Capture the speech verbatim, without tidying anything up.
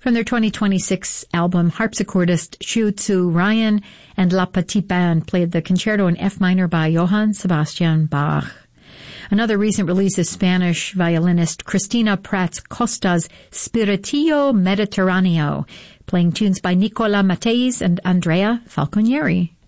From their twenty twenty-six album, harpsichordist Xu Tzu Ryan and La Petite Band played the concerto in F minor by Johann Sebastian Bach. Another recent release is Spanish violinist Cristina Prats Costa's Spiritillo Mediterraneo, playing tunes by Nicola Matteis and Andrea Falconieri.